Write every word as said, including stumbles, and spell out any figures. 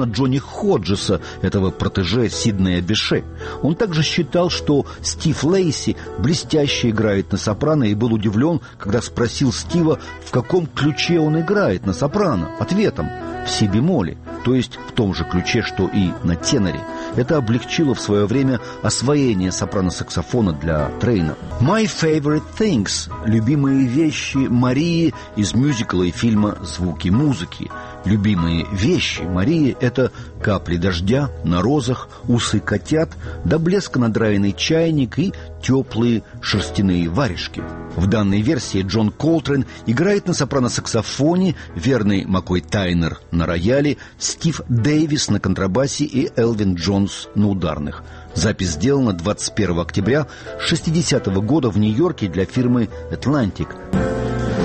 саксофона Джонни Ходжеса, этого протеже Сиднея Беше. Он также считал, что Стив Лейси блестяще играет на сопрано, и был удивлен, когда спросил Стива, в каком ключе он играет на сопрано. Ответом – в си-бемоле, то есть в том же ключе, что и на теноре. Это облегчило в свое время освоение сопрано-саксофона для Трейна. «My Favorite Things» – любимые вещи Марии из мюзикла и фильма «Звуки музыки». Любимые вещи Марии – это капли дождя на розах, усы котят, до блеска надраенный чайник и теплые шерстяные варежки. В данной версии Джон Колтрейн играет на сопрано-саксофоне, верный Маккой Тайнер на рояле, Стив Дэвис на контрабасе и Элвин Джонс на ударных. Запись сделана двадцать первого октября шестидесятого года в Нью-Йорке для фирмы «Atlantic».